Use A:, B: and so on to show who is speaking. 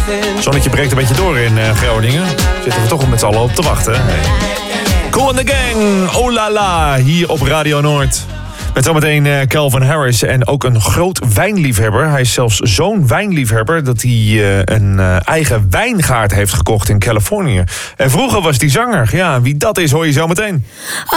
A: Zonnetje breekt een beetje door in Groningen. Zitten we toch met z'n allen op te wachten. Hey. Kool and the Gang, oh la la, hier op Radio Noord. Met zometeen Calvin Harris en ook een groot wijnliefhebber. Hij is zelfs zo'n wijnliefhebber dat hij een eigen wijngaard heeft gekocht in Californië. En vroeger was hij zanger. Ja, wie dat is hoor je zo meteen.